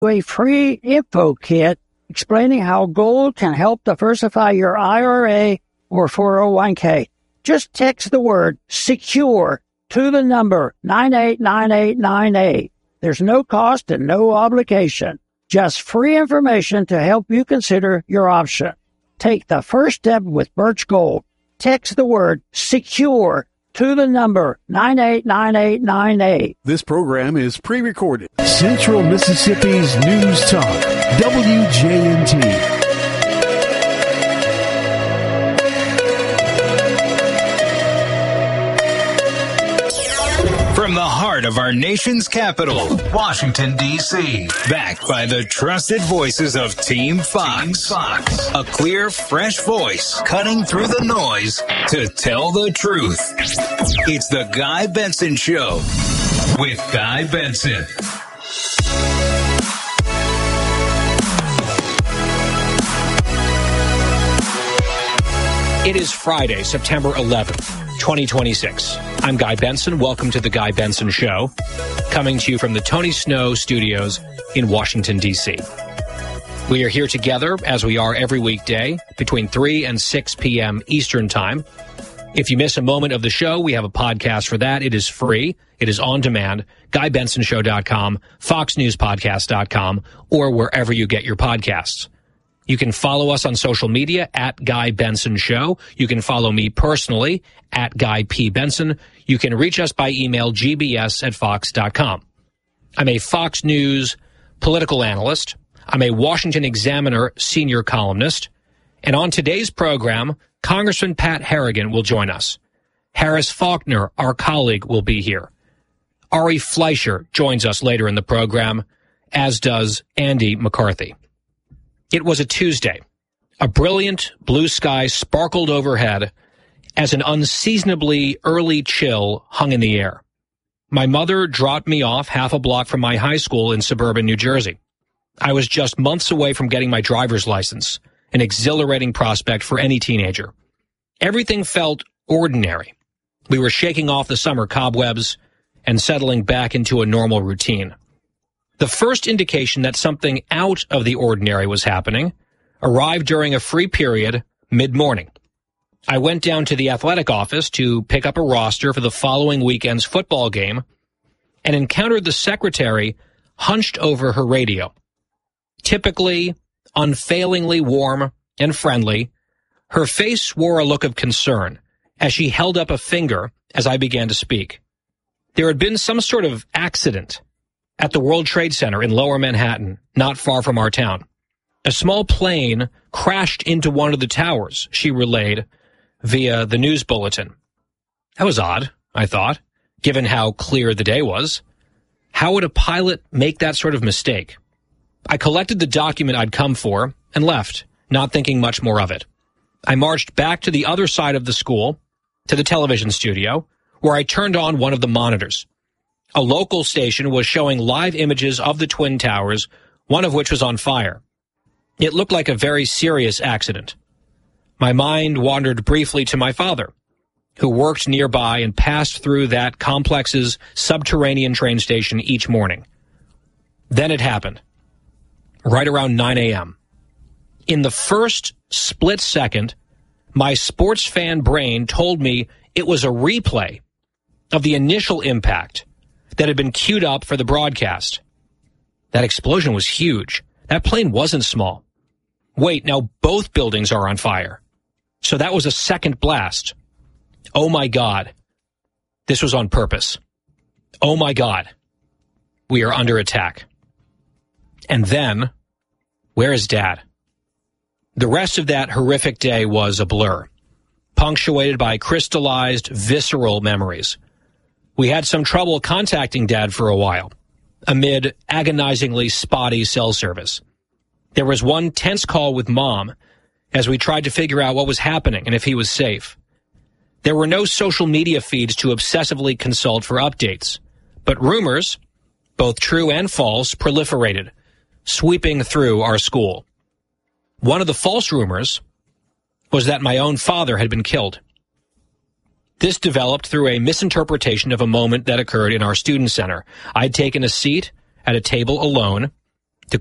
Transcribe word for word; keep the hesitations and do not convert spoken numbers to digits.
A free info kit explaining how gold can help diversify your I R A or four oh one k. Just text the word SECURE to the number nine eight nine eight nine eight. There's no cost and no obligation. Just free information to help you consider your option. Take the first step with Birch Gold. Text the word SECURE to the number nine eight nine eight nine eight. This program is pre-recorded. Central Mississippi's News Talk, W J N T. From the heart of our nation's capital, Washington, D C, backed by the trusted voices of Team Fox. Team Fox. A clear, fresh voice cutting through the noise to tell the truth. It's the Guy Benson Show with Guy Benson. It is Friday, September eleventh, twenty twenty-six. I'm Guy Benson. Welcome to the Guy Benson Show, coming to you from the Tony Snow Studios in Washington, D C. We are here together, as we are every weekday, between three and six p.m. Eastern Time. If you miss a moment of the show, we have a podcast for that. It is free. It is on demand. Guy Benson Show dot com, Fox News Podcast dot com, or wherever you get your podcasts. You can follow us on social media at Guy Benson Show. You can follow me personally at Guy P. Benson. You can reach us by email, g b s at fox dot com. I'm a Fox News political analyst. I'm a Washington Examiner senior columnist. And on today's program, Congressman Pat Harrigan will join us. Harris Faulkner, our colleague, will be here. Ari Fleischer joins us later in the program, as does Andy McCarthy. It was a Tuesday. A brilliant blue sky sparkled overhead as an unseasonably early chill hung in the air. My mother dropped me off half a block from my high school in suburban New Jersey. I was just months away from getting my driver's license, an exhilarating prospect for any teenager. Everything felt ordinary. We were shaking off the summer cobwebs and settling back into a normal routine. The first indication that something out of the ordinary was happening arrived during a free period mid-morning. I went down to the athletic office to pick up a roster for the following weekend's football game and encountered the secretary hunched over her radio. Typically, unfailingly warm and friendly, her face wore a look of concern as she held up a finger as I began to speak. There had been some sort of accident at the World Trade Center in Lower Manhattan, not far from our town. A small plane crashed into one of the towers, she relayed via the news bulletin. That was odd, I thought, given how clear the day was. How would a pilot make that sort of mistake? I collected the document I'd come for and left, not thinking much more of it. I marched back to the other side of the school, to the television studio, where I turned on one of the monitors. A local station was showing live images of the Twin Towers, one of which was on fire. It looked like a very serious accident. My mind wandered briefly to my father, who worked nearby and passed through that complex's subterranean train station each morning. Then it happened, right around nine a.m. In the first split second, my sports fan brain told me it was a replay of the initial impact that had been queued up for the broadcast. That explosion was huge. That plane wasn't small. Wait, now both buildings are on fire. So that was a second blast. Oh my God. This was on purpose. Oh my God. We are under attack. And then, where is Dad? The rest of that horrific day was a blur, punctuated by crystallized, visceral memories. We had some trouble contacting Dad for a while, amid agonizingly spotty cell service. There was one tense call with Mom as we tried to figure out what was happening and if he was safe. There were no social media feeds to obsessively consult for updates, but rumors, both true and false, proliferated, sweeping through our school. One of the false rumors was that my own father had been killed. This developed through a misinterpretation of a moment that occurred in our student center. I'd taken a seat at a table alone